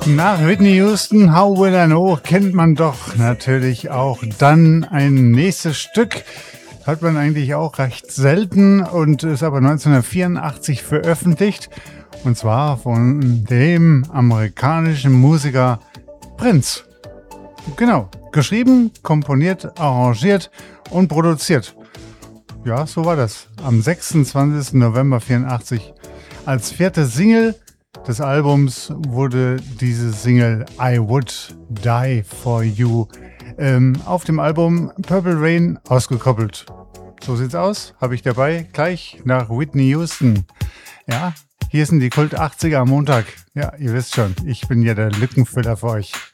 Nach Whitney Houston, How Will I Know, kennt man doch natürlich auch dann ein nächstes Stück. Hört man eigentlich auch recht selten und ist aber 1984 veröffentlicht. Und zwar von dem amerikanischen Musiker Prince. Genau, geschrieben, komponiert, arrangiert und produziert. Ja, so war das. Am 26. November 84 als vierte Single des Albums wurde diese Single I Would Die For You auf dem Album Purple Rain ausgekoppelt. So sieht's aus, habe ich dabei, gleich nach Whitney Houston. Ja, hier sind die Kult 80er am Montag. Ja, ihr wisst schon, ich bin ja der Lückenfüller für euch.